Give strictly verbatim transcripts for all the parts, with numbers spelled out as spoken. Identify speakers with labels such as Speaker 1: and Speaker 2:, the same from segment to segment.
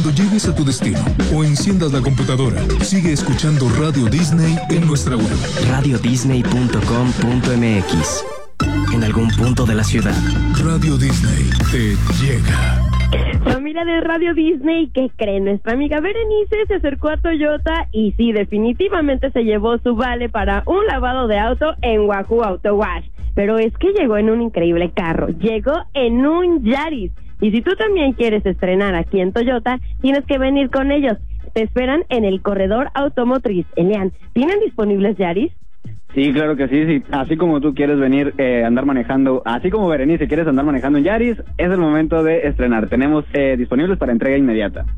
Speaker 1: Cuando llegues a tu destino o enciendas la computadora, sigue escuchando Radio Disney en nuestra web.
Speaker 2: radio disney punto com punto m x. En algún punto de la ciudad.
Speaker 1: Radio Disney te llega.
Speaker 3: Familia de Radio Disney, ¿qué creen? Nuestra amiga Berenice se acercó a Toyota y sí, definitivamente se llevó su vale para un lavado de auto en Wahoo Auto Wash. Pero es que llegó en un increíble carro, llegó en un Yaris. Y si tú también quieres estrenar aquí en Toyota, tienes que venir con ellos. Te esperan en el corredor automotriz. Elian, ¿tienen disponibles Yaris?
Speaker 4: Sí, claro que sí, sí. Así como tú quieres venir eh, andar manejando, así como Berenice quieres andar manejando en Yaris, es el momento de estrenar. Tenemos eh, disponibles para entrega inmediata.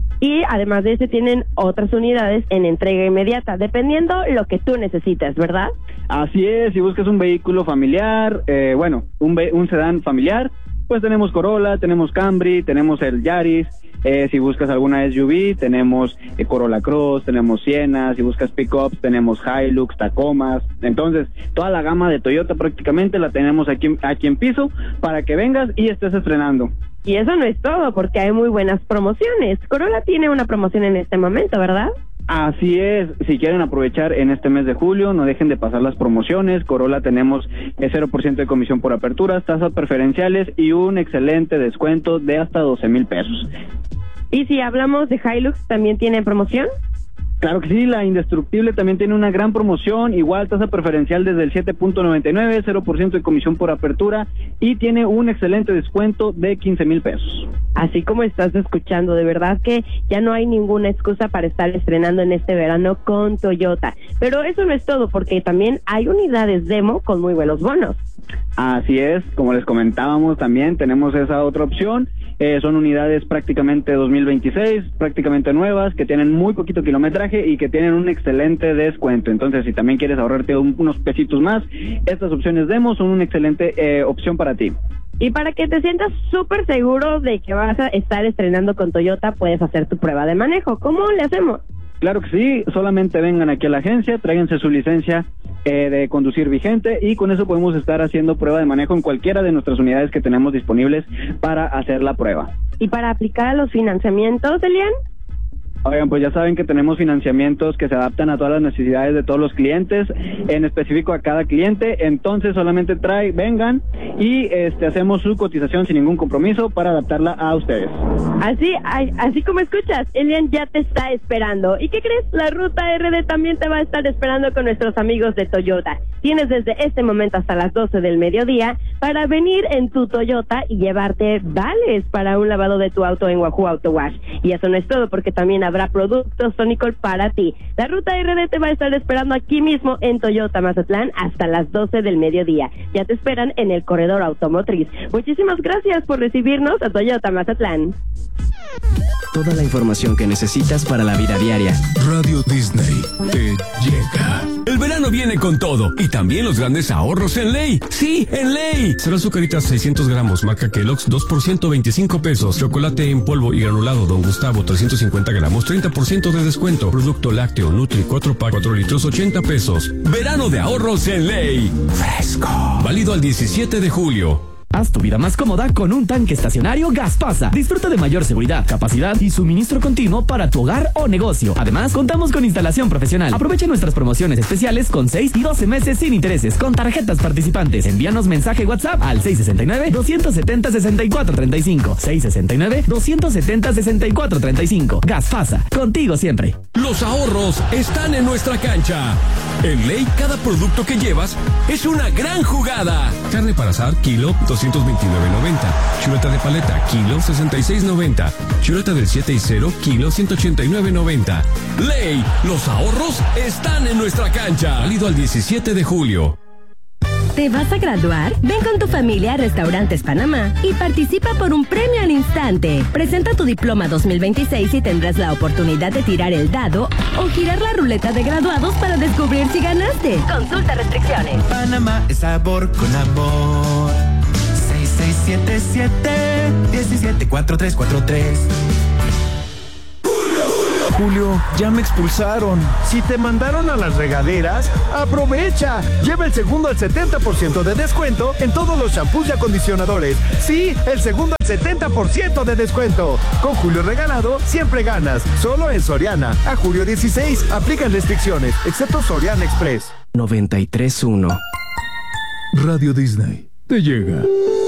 Speaker 3: Y además de este tienen otras unidades en entrega inmediata, dependiendo lo que tú necesites, ¿verdad?
Speaker 4: Así es, si buscas un vehículo familiar, eh, bueno, un, ve- un sedán familiar, pues tenemos Corolla, tenemos Camry, tenemos el Yaris. Eh, si buscas alguna S U V, tenemos eh, Corolla Cross, tenemos Siena. Si buscas pickups, tenemos Hilux, Tacomas. Entonces, toda la gama de Toyota prácticamente la tenemos aquí, aquí en piso para que vengas y estés estrenando.
Speaker 3: Y eso no es todo, porque hay muy buenas promociones. Corolla tiene una promoción en este momento, ¿verdad?
Speaker 4: Así es, si quieren aprovechar en este mes de julio, no dejen de pasar las promociones. Corolla tenemos el cero por ciento de comisión por aperturas, tasas preferenciales y un excelente descuento de hasta doce mil pesos.
Speaker 3: Y si hablamos de Hilux, ¿también tiene promoción?
Speaker 4: Claro que sí, la Indestructible también tiene una gran promoción, igual tasa preferencial desde el siete punto noventa y nueve, cero por ciento de comisión por apertura y tiene un excelente descuento de quince mil pesos.
Speaker 3: Así como estás escuchando, de verdad que ya no hay ninguna excusa para estar estrenando en este verano con Toyota. Pero eso no es todo, porque también hay unidades demo con muy buenos bonos.
Speaker 4: Así es, como les comentábamos también tenemos esa otra opción. Eh, son unidades prácticamente dos mil veintiséis, prácticamente nuevas, que tienen muy poquito kilometraje y que tienen un excelente descuento. Entonces, si también quieres ahorrarte un, unos pesitos más, estas opciones demo son una excelente eh, opción para ti.
Speaker 3: Y para que te sientas súper seguro de que vas a estar estrenando con Toyota, puedes hacer tu prueba de manejo. ¿Cómo le hacemos?
Speaker 4: Claro que sí, solamente vengan aquí a la agencia, tráiganse su licencia eh, de conducir vigente y con eso podemos estar haciendo prueba de manejo en cualquiera de nuestras unidades que tenemos disponibles para hacer la prueba.
Speaker 3: ¿Y para aplicar a los financiamientos, Elian?
Speaker 4: Oigan, pues ya saben que tenemos financiamientos que se adaptan a todas las necesidades de todos los clientes, en específico a cada cliente, entonces solamente trae, vengan y este hacemos su cotización sin ningún compromiso para adaptarla a ustedes.
Speaker 3: Así, así como escuchas, Elian ya te está esperando. ¿Y qué crees? La Ruta R D también te va a estar esperando con nuestros amigos de Toyota. Tienes desde este momento hasta las doce del mediodía para venir en tu Toyota y llevarte vales para un lavado de tu auto en Wahoo Auto Wash. Y eso no es todo, porque también habrá productos Sonicol para ti. La Ruta R D te va a estar esperando aquí mismo en Toyota Mazatlán hasta las doce del mediodía. Ya te esperan en el corredor automotriz. Muchísimas gracias por recibirnos a Toyota Mazatlán.
Speaker 2: Toda la información que necesitas para la vida diaria.
Speaker 1: Radio Disney te llega.
Speaker 5: El verano viene con todo y también los grandes ahorros en Ley. Sí, en Ley. Serán azucaritas seiscientos gramos, marca Kellogg's, dos por ciento, veinticinco pesos. Chocolate en polvo y granulado Don Gustavo, trescientos cincuenta gramos, treinta por ciento de descuento. Producto lácteo Nutri, cuatro pack, cuatro litros, ochenta pesos. Verano de ahorros en Ley. Fresco. Válido al diecisiete de julio.
Speaker 6: Haz tu vida más cómoda con un tanque estacionario Gaspasa. Disfruta de mayor seguridad, capacidad y suministro continuo para tu hogar o negocio. Además, contamos con instalación profesional. Aprovecha nuestras promociones especiales con seis y doce meses sin intereses con tarjetas participantes. Envíanos mensaje WhatsApp al seis sesenta y nueve, doscientos setenta, sesenta y cuatro treinta y cinco. seis sesenta y nueve, doscientos setenta, sesenta y cuatro treinta y cinco. Gaspasa, contigo siempre.
Speaker 5: Los ahorros están en nuestra cancha. En Ley, cada producto que llevas es una gran jugada. Carne para asar, kilo, doscientos veintinueve noventa. Chuleta de paleta, kilo, sesenta y seis noventa. Chuleta del siete y cero, kilo, ciento ochenta y nueve noventa. Ley, los ahorros están en nuestra cancha. Válido al diecisiete de julio.
Speaker 7: ¿Te vas a graduar? Ven con tu familia a Restaurantes Panamá y participa por un premio al instante. Presenta tu diploma dos mil veintiséis y tendrás la oportunidad de tirar el dado o girar la ruleta de graduados para descubrir si ganaste. Consulta restricciones.
Speaker 8: Panamá es sabor con amor. seis seis siete siete, uno siete cuatro tres cuatro tres.
Speaker 9: Julio, ya me expulsaron.
Speaker 10: Si te mandaron a las regaderas, aprovecha. Lleva el segundo al setenta por ciento de descuento en todos los shampoos y acondicionadores. Sí, el segundo al setenta por ciento de descuento. Con Julio Regalado, siempre ganas. Solo en Soriana. A julio dieciséis, aplican restricciones, excepto Soriana Express.
Speaker 2: noventa y tres punto uno
Speaker 1: Radio Disney te llega.